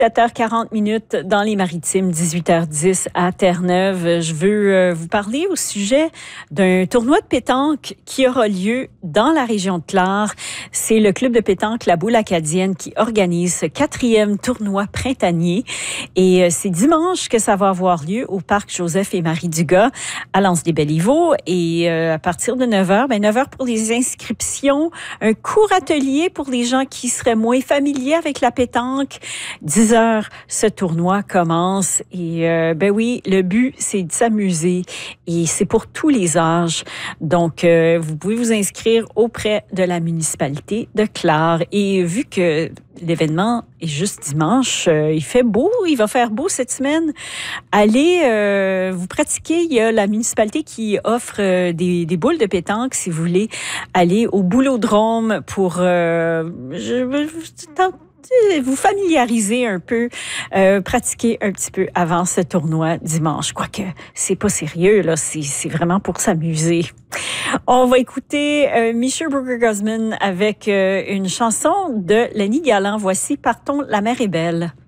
7h40 dans les Maritimes, 18h10 à Terre-Neuve. Je veux vous parler au sujet d'un tournoi de pétanque qui aura lieu dans la région de Clare. C'est le club de pétanque La Boule Acadienne qui organise ce 4e tournoi printanier. Et c'est dimanche que ça va avoir lieu au parc Joseph et Marie Dugas à L'Anse-des-Beliveaux. Et à partir de 9h, 9h pour les inscriptions, un court atelier pour les gens qui seraient moins familiers avec la pétanque. 10h, ce tournoi commence et oui, le but, c'est de s'amuser et c'est pour tous les âges. Donc, vous pouvez vous inscrire auprès de la municipalité de Clare. Et vu que l'événement est juste dimanche, il fait beau, il va faire beau cette semaine. Allez vous pratiquer. Il y a la municipalité qui offre des boules de pétanque si vous voulez aller au boulodrome pour vous familiariser un peu, pratiquer un petit peu avant ce tournoi dimanche. Quoique, c'est pas sérieux, là, c'est vraiment pour s'amuser. On va écouter Michel Brugger-Guzman avec une chanson de Lenny Galland. Voici Partons, la mer est belle.